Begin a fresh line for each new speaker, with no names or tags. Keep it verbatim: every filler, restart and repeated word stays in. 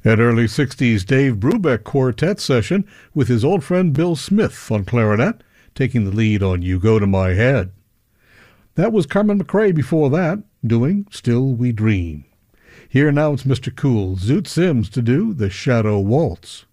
An early sixties Dave Brubeck quartet session with his old friend Bill Smith on clarinet, taking the lead on You Go to My Head. That was Carmen McRae before that, doing Still We Dream. Here now it's Mister Cool, Zoot Sims, to do The Shadow Waltz.